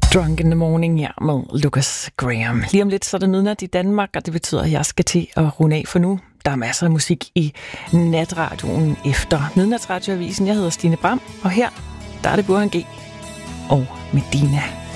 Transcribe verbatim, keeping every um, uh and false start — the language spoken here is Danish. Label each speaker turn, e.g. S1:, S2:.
S1: Drunk in the Morning, ja, med Lucas Graham. Lige om lidt, så er det midnat i Danmark, og det betyder, at jeg skal til at runde af for nu. Der er masser af musik i natradioen efter Midnatsradioavisen. Jeg hedder Stine Bram, og her, der er det Burhan G og Medina.